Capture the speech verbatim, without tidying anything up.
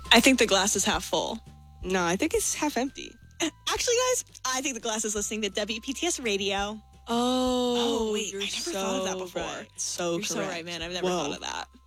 I think the glass is half full. No, I think it's half empty. Actually, guys, I think the glass is listening to W P T S radio. Oh, Oh, wait, you're I never so thought of that before. right. So You're correct. so right, man. I've never Whoa. thought of that.